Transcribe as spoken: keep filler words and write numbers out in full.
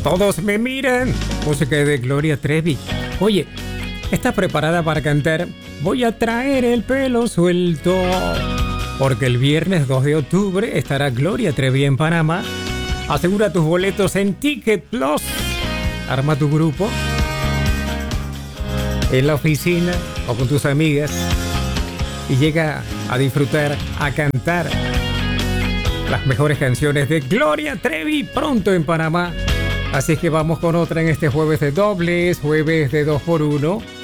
Todos me miran. Música de Gloria Trevi. Oye, ¿estás preparada para cantar? Voy a traer el pelo suelto. Porque el viernes dos de octubre estará Gloria Trevi en Panamá. Asegura tus boletos en Ticket Plus. Arma tu grupo en la oficina o con tus amigas y llega a disfrutar, a cantar las mejores canciones de Gloria Trevi pronto en Panamá. Así que vamos con otra en este jueves de dobles, jueves de dos por uno.